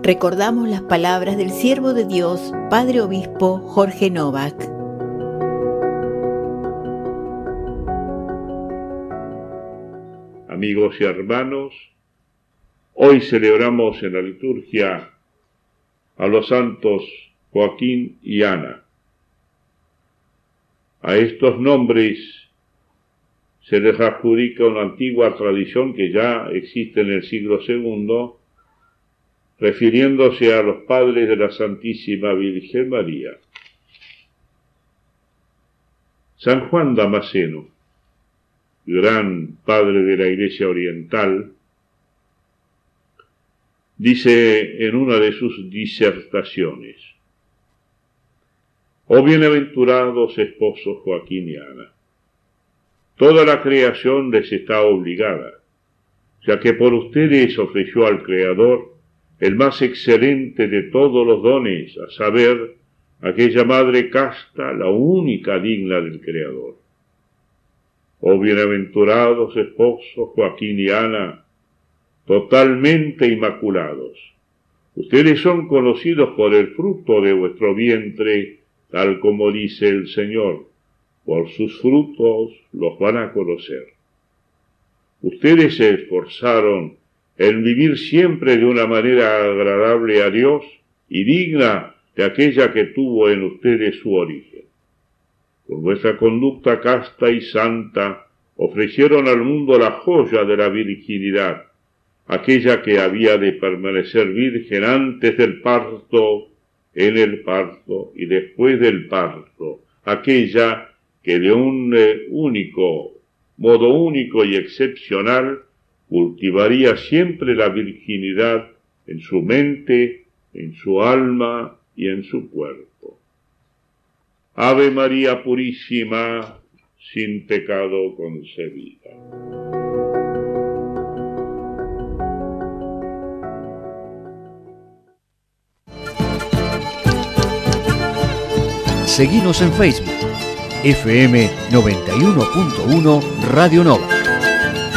recordamos las palabras del siervo de Dios, Padre Obispo Jorge Novak. Amigos y hermanos, hoy celebramos en la liturgia a los santos Joaquín y Ana. A estos nombres se les adjudica una antigua tradición que ya existe en el siglo II, refiriéndose a los padres de la Santísima Virgen María. San Juan Damasceno, gran padre de la Iglesia Oriental, dice en una de sus disertaciones: «Oh bienaventurados esposos Joaquín y Ana, toda la creación les está obligada, ya que por ustedes ofreció al Creador el más excelente de todos los dones, a saber, aquella madre casta, la única digna del Creador. Oh bienaventurados esposos Joaquín y Ana, totalmente inmaculados. Ustedes son conocidos por el fruto de vuestro vientre, tal como dice el Señor. Por sus frutos los van a conocer. Ustedes se esforzaron en vivir siempre de una manera agradable a Dios y digna de aquella que tuvo en ustedes su origen. Con vuestra conducta casta y santa, ofrecieron al mundo la joya de la virginidad, aquella que había de permanecer virgen antes del parto, en el parto y después del parto, aquella que de un modo único y excepcional cultivaría siempre la virginidad en su mente, en su alma y en su cuerpo. Ave María Purísima, sin pecado concebida». Seguinos en Facebook, FM 91.1 Radio Nova.